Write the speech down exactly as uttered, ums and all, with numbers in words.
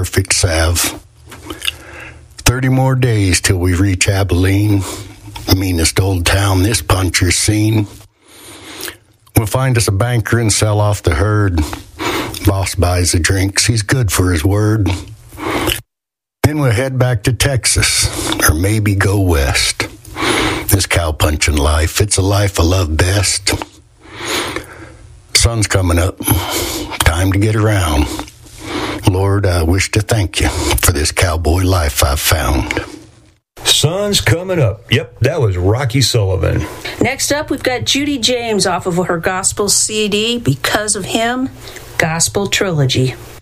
perfect salve. Thirty more days till we reach Abilene, meanest old town this puncher's seen. We'll find us a banker and sell off the herd. Boss buys the drinks, he's good for his word. Then we'll head back to Texas, or maybe go west. This cow-punching life, it's a life I love best. Sun's coming up, time to get around. Lord, I wish to thank you for this cowboy life I've found. Sun's coming up. Yep, that was Rocky Sullivan. Next up, we've got Judy James off of her gospel C D, Because of Him, Gospel Trilogy.